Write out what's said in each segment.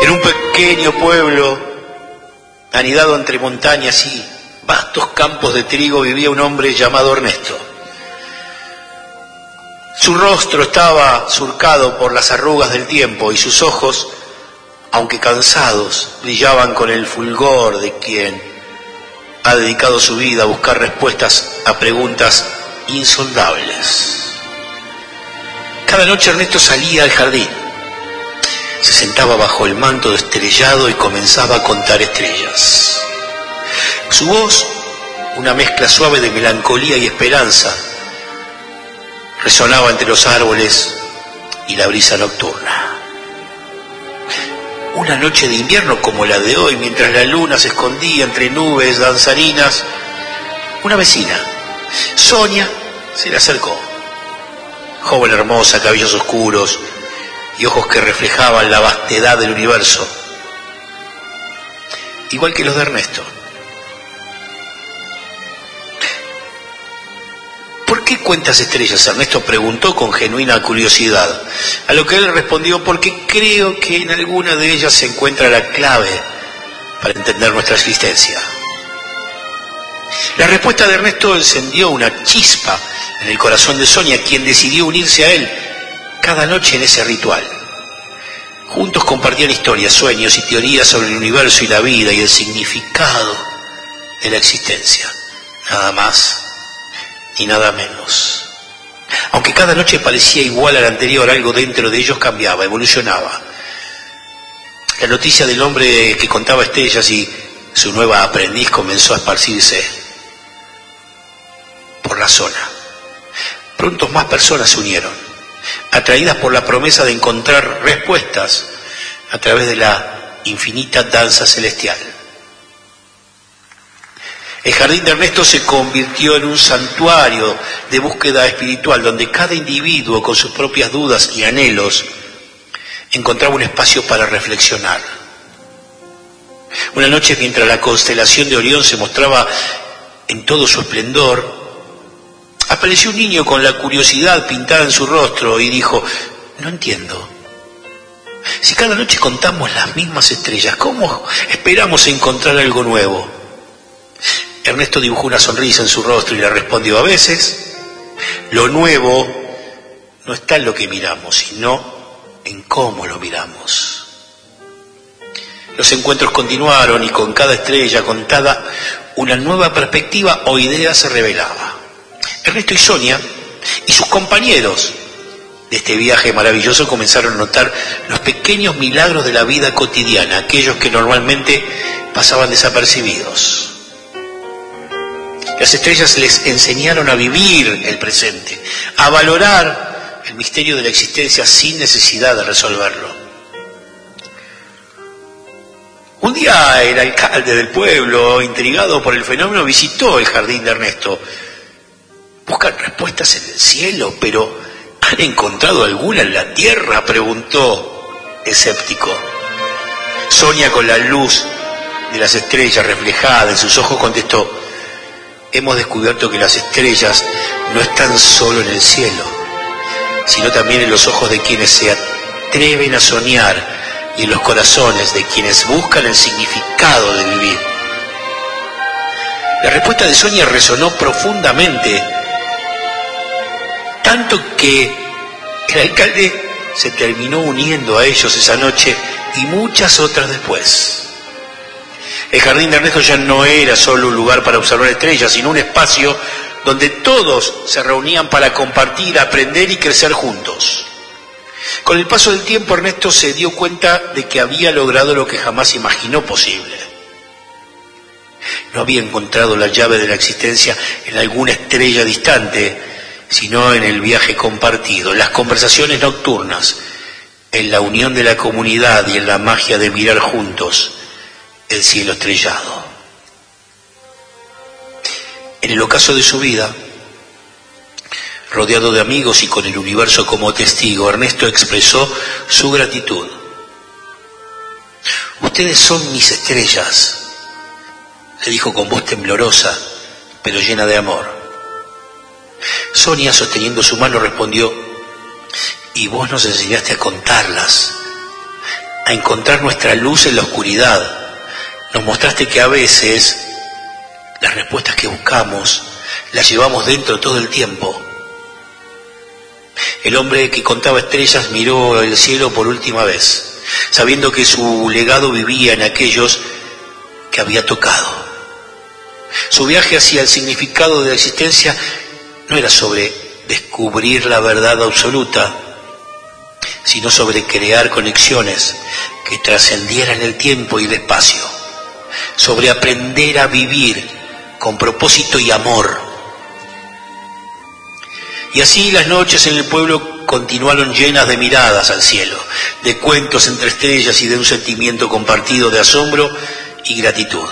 En un pequeño pueblo, anidado entre montañas y vastos campos de trigo, vivía un hombre llamado Ernesto. Su rostro estaba surcado por las arrugas del tiempo y sus ojos, aunque cansados, brillaban con el fulgor de quien ha dedicado su vida a buscar respuestas a preguntas insondables. Cada noche Ernesto salía al jardín, se sentaba bajo el manto estrellado y comenzaba a contar estrellas. Su voz, una mezcla suave de melancolía y esperanza, resonaba entre los árboles y la brisa nocturna. Una noche de invierno como la de hoy, mientras la luna se escondía entre nubes danzarinas, una vecina, Sonia, se le acercó. Joven hermosa, cabellos oscuros y ojos que reflejaban la vastedad del universo, igual que los de Ernesto. ¿Por qué cuentas estrellas?, Ernesto preguntó con genuina curiosidad, a lo que él respondió: porque creo que en alguna de ellas se encuentra la clave para entender nuestra existencia. La respuesta de Ernesto encendió una chispa en el corazón de Sonia, quien decidió unirse a él cada noche en ese ritual. Juntos compartían historias, sueños y teorías sobre el universo y la vida y el significado de la existencia. Nada más y nada menos. Aunque cada noche parecía igual a la anterior, algo dentro de ellos cambiaba, evolucionaba. La noticia del hombre que contaba estrellas y su nueva aprendiz comenzó a esparcirse por la zona. Pronto más personas se unieron, atraídas por la promesa de encontrar respuestas a través de la infinita danza celestial. El jardín de Ernesto se convirtió en un santuario de búsqueda espiritual, donde cada individuo, con sus propias dudas y anhelos, encontraba un espacio para reflexionar. Una noche, mientras la constelación de Orión se mostraba en todo su esplendor, apareció un niño con la curiosidad pintada en su rostro y dijo: no entiendo. Si cada noche contamos las mismas estrellas, ¿cómo esperamos encontrar algo nuevo? Ernesto dibujó una sonrisa en su rostro y le respondió: a veces lo nuevo no está en lo que miramos, sino en cómo lo miramos. Los encuentros continuaron y con cada estrella contada una nueva perspectiva o idea se revelaba. Ernesto y Sonia y sus compañeros de este viaje maravilloso comenzaron a notar los pequeños milagros de la vida cotidiana, aquellos que normalmente pasaban desapercibidos. Las estrellas les enseñaron a vivir el presente, a valorar el misterio de la existencia sin necesidad de resolverlo. Un día el alcalde del pueblo, intrigado por el fenómeno, visitó el jardín de Ernesto. ¿Buscan respuestas en el cielo, pero han encontrado alguna en la tierra?, preguntó escéptico. Sonia, con la luz de las estrellas reflejada en sus ojos, contestó: hemos descubierto que las estrellas no están solo en el cielo, sino también en los ojos de quienes se atreven a soñar y en los corazones de quienes buscan el significado de vivir. La respuesta de Sonia resonó profundamente, tanto que el alcalde se terminó uniendo a ellos esa noche y muchas otras después. El jardín de Ernesto ya no era solo un lugar para observar estrellas, sino un espacio donde todos se reunían para compartir, aprender y crecer juntos. Con el paso del tiempo, Ernesto se dio cuenta de que había logrado lo que jamás imaginó posible. No había encontrado la llave de la existencia en alguna estrella distante, sino en el viaje compartido, en las conversaciones nocturnas, en la unión de la comunidad y en la magia de mirar juntos el cielo estrellado. En el ocaso de su vida, rodeado de amigos y con el universo como testigo, Ernesto expresó su gratitud. Ustedes son mis estrellas, le dijo con voz temblorosa, pero llena de amor. Sonia, sosteniendo su mano, respondió: y vos nos enseñaste a contarlas, a a encontrar nuestra luz en la oscuridad. Nos mostraste que a veces las respuestas que buscamos las llevamos dentro todo el tiempo. El hombre que contaba estrellas miró el cielo por última vez, sabiendo que su legado vivía en aquellos que había tocado. Su viaje hacia el significado de la existencia no era sobre descubrir la verdad absoluta, sino sobre crear conexiones que trascendieran el tiempo y el espacio, sobre aprender a vivir con propósito y amor. Y así las noches en el pueblo continuaron llenas de miradas al cielo, de cuentos entre estrellas y de un sentimiento compartido de asombro y gratitud.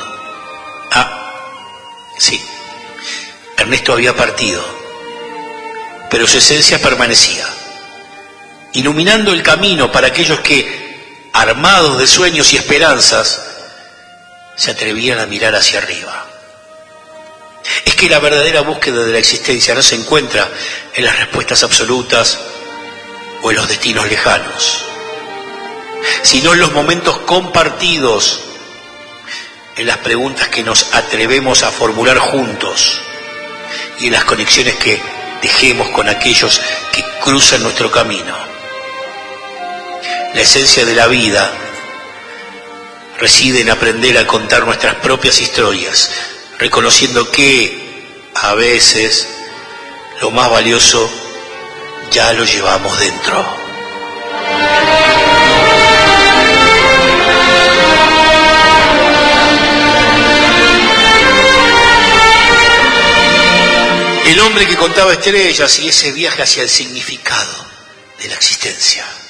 Sí, Ernesto había partido, pero su esencia permanecía, iluminando el camino para aquellos que, armados de sueños y esperanzas, se atrevían a mirar hacia arriba. Es que la verdadera búsqueda de la existencia no se encuentra en las respuestas absolutas o en los destinos lejanos, sino en los momentos compartidos, en las preguntas que nos atrevemos a formular juntos y en las conexiones que tejemos con aquellos que cruzan nuestro camino. La esencia de la vida reside en aprender a contar nuestras propias historias, reconociendo que, a veces, lo más valioso ya lo llevamos dentro. El hombre que contaba estrellas y ese viaje hacia el significado de la existencia.